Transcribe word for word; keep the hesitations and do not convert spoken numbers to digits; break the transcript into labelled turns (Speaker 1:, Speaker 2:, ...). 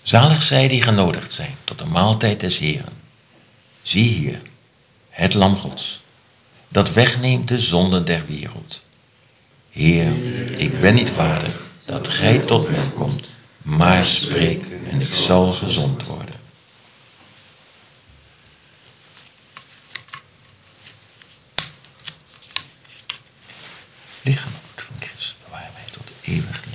Speaker 1: Zalig zij die genodigd zijn tot de maaltijd des Heeren. Zie hier, het lam Gods, dat wegneemt de zonden der wereld. Heer, ik ben niet waardig dat gij tot mij komt, maar spreek en ik zal gezond worden. Lichaam en bloed van Christus bewaar mij tot eeuwig leven.